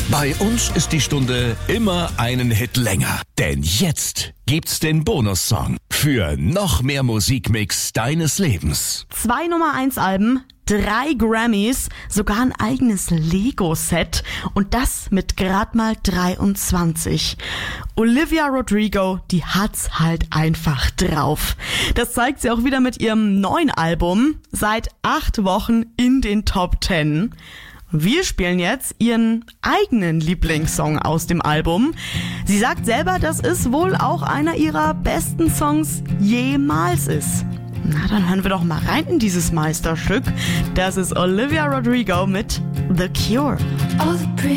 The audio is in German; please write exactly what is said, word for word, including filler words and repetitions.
Bei uns ist die Stunde immer einen Hit länger. Denn jetzt gibt's den Bonussong für noch mehr Musikmix deines Lebens. Zwei Nummer eins Alben, drei Grammys, sogar ein eigenes Lego-Set und das mit grad mal dreiundzwanzig. Olivia Rodrigo, die hat's halt einfach drauf. Das zeigt sie auch wieder mit ihrem neuen Album, seit acht Wochen in den Top Ten. Wir spielen jetzt ihren eigenen Lieblingssong aus dem Album. Sie sagt selber, dass es wohl auch einer ihrer besten Songs jemals ist. Na, dann hören wir doch mal rein in dieses Meisterstück. Das ist Olivia Rodrigo mit The Cure. All the